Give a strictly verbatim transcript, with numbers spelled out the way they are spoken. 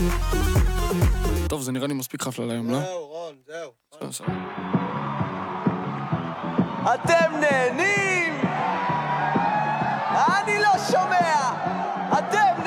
טוב, זה נראה לי מספיק חפלה להיום, לא? זהו, רון, זהו. בסדר, בסדר. אתם נהנים? אני לא שומע! אתם